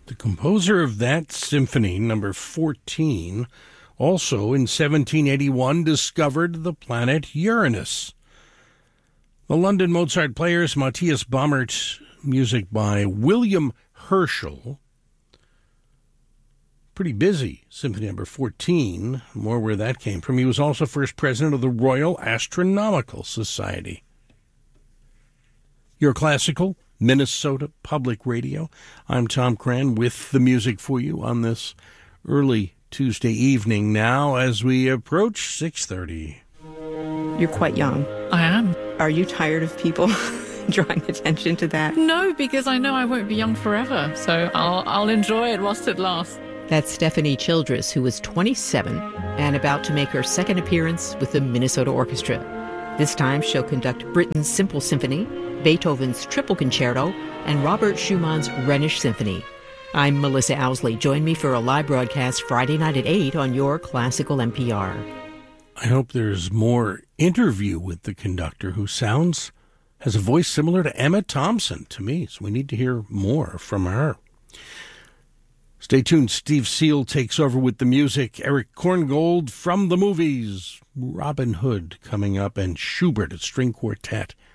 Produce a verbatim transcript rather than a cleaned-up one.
The composer of that symphony, number fourteen, also in seventeen eighty-one discovered the planet Uranus. The London Mozart Players, Matthias Baumert, music by William Herschel. Pretty busy, Symphony number fourteen, more where that came from. He was also first president of the Royal Astronomical Society. Your classical Minnesota Public Radio. I'm Tom Cran with the music for you on this early Tuesday evening now as we approach six thirty. You're quite young. I am. Are you tired of people drawing attention to that? No, because I know I won't be young forever, so I'll, I'll enjoy it whilst it lasts. That's Stephanie Childress, who is twenty-seven and about to make her second appearance with the Minnesota Orchestra. This time she'll conduct Britten's Simple Symphony, Beethoven's Triple Concerto, and Robert Schumann's Rhenish Symphony. I'm Melissa Owsley. Join me for a live broadcast Friday night at eight on your Classical N P R. I hope there's more interview with the conductor who sounds, has a voice similar to Emma Thompson to me, so we need to hear more from her. Stay tuned. Steve Seal takes over with the music. Eric Korngold from the movies. Robin Hood coming up, and Schubert, a string quartet.